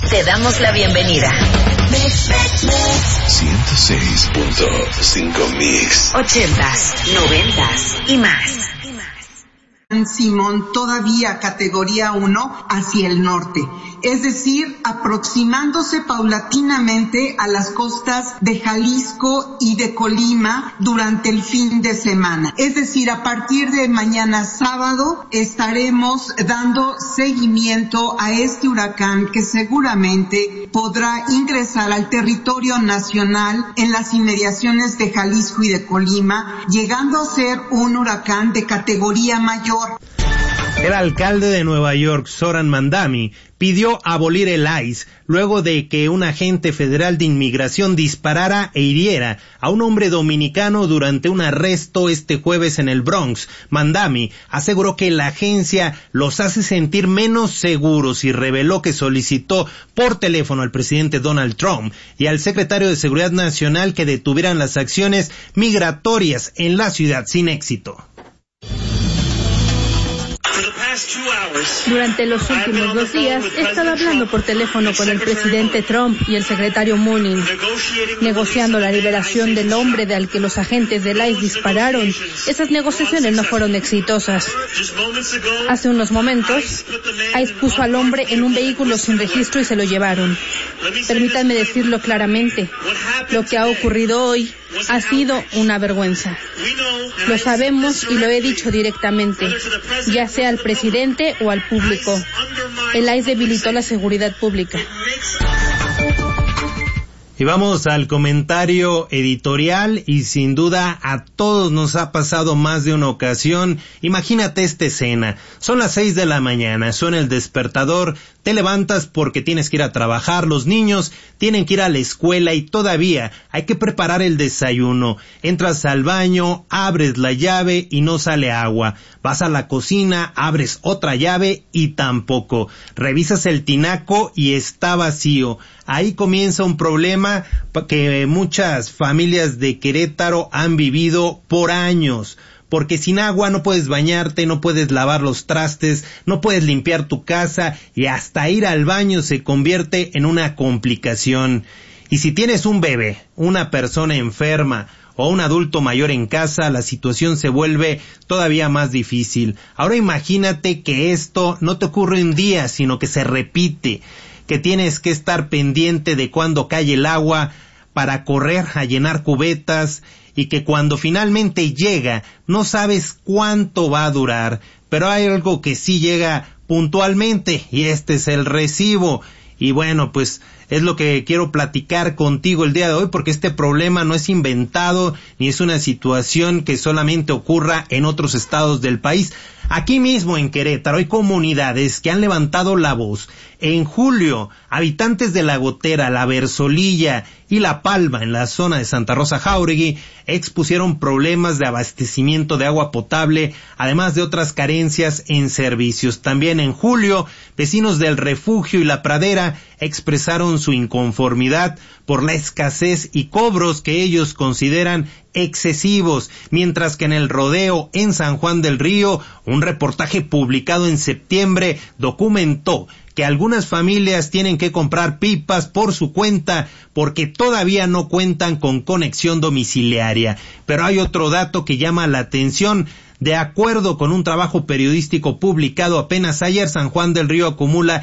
Te damos la bienvenida. 106.5 Mix. 80s, 90s y más. Simón, todavía categoría 1 hacia el norte, es decir, aproximándose paulatinamente a las costas de Jalisco y de Colima durante el fin de semana. Es decir, a partir de mañana sábado estaremos dando seguimiento a este huracán que seguramente podrá ingresar al territorio nacional en las inmediaciones de Jalisco y de Colima, llegando a ser un huracán de categoría mayor. El alcalde de Nueva York, Zoran Mandami, pidió abolir el ICE luego de que un agente federal de inmigración disparara e hiriera a un hombre dominicano durante un arresto este jueves en el Bronx. Mandami aseguró que la agencia los hace sentir menos seguros y reveló que solicitó por teléfono al presidente Donald Trump y al secretario de Seguridad Nacional que detuvieran las acciones migratorias en la ciudad sin éxito. Durante los últimos 2 días he estado hablando por teléfono con el presidente Trump y el secretario Mnuchin, negociando la liberación del hombre al que los agentes del ICE dispararon. Esas negociaciones no fueron exitosas. Hace unos momentos, ICE puso al hombre en un vehículo sin registro y se lo llevaron. Permítanme decirlo claramente, lo que ha ocurrido hoy ha sido una vergüenza. Lo sabemos y lo he dicho directamente, ya sea al presidente o al público. El ICE debilitó la seguridad pública. Y vamos al comentario editorial y sin duda a todos nos ha pasado más de una ocasión. Imagínate esta escena, son las 6 de la mañana, suena el despertador, te levantas porque tienes que ir a trabajar, los niños tienen que ir a la escuela y todavía hay que preparar el desayuno. Entras al baño, abres la llave y no sale agua. Vas a la cocina, abres otra llave y tampoco. Revisas el tinaco y está vacío. Ahí comienza un problema que muchas familias de Querétaro han vivido por años. Porque sin agua no puedes bañarte, no puedes lavar los trastes, no puedes limpiar tu casa y hasta ir al baño se convierte en una complicación. Y si tienes un bebé, una persona enferma o un adulto mayor en casa, la situación se vuelve todavía más difícil. Ahora imagínate que esto no te ocurre un día, sino que se repite, que tienes que estar pendiente de cuándo cae el agua para correr a llenar cubetas y que cuando finalmente llega no sabes cuánto va a durar, pero hay algo que sí llega puntualmente y este es el recibo. Y bueno, pues es lo que quiero platicar contigo el día de hoy, porque este problema no es inventado ni es una situación que solamente ocurra en otros estados del país. Aquí mismo en Querétaro hay comunidades que han levantado la voz. En julio, habitantes de La Gotera, La Versolilla y La Palma, en la zona de Santa Rosa Jáuregui, expusieron problemas de abastecimiento de agua potable, además de otras carencias en servicios. También en julio, vecinos del Refugio y La Pradera expresaron su inconformidad por la escasez y cobros que ellos consideran excesivos, mientras que en el Rodeo en San Juan del Río, un reportaje publicado en septiembre documentó que algunas familias tienen que comprar pipas por su cuenta porque todavía no cuentan con conexión domiciliaria. Pero hay otro dato que llama la atención. De acuerdo con un trabajo periodístico publicado apenas ayer, San Juan del Río acumula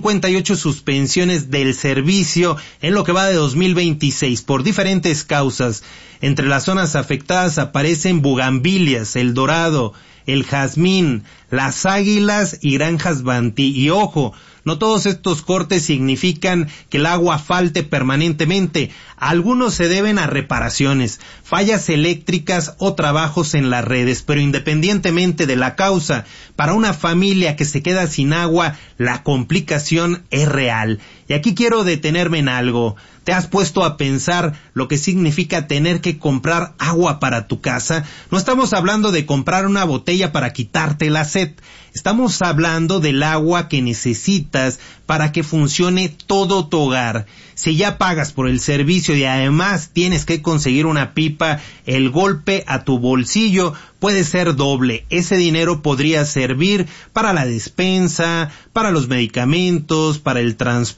58 suspensiones del servicio en lo que va de 2026 por diferentes causas. Entre las zonas afectadas aparecen Bugambilias, El Dorado, El Jazmín, Las Águilas y Granjas Bantí. Y ojo, no todos estos cortes significan que el agua falte permanentemente. Algunos se deben a reparaciones, fallas eléctricas o trabajos en las redes, pero independientemente de la causa, para una familia que se queda sin agua, la complicación es real. Y aquí quiero detenerme en algo. ¿Te has puesto a pensar lo que significa tener que comprar agua para tu casa? No estamos hablando de comprar una botella para quitarte la sed. Estamos hablando del agua que necesitas para que funcione todo tu hogar. Si ya pagas por el servicio y además tienes que conseguir una pipa, el golpe a tu bolsillo puede ser doble. Ese dinero podría servir para la despensa, para los medicamentos, para el transporte,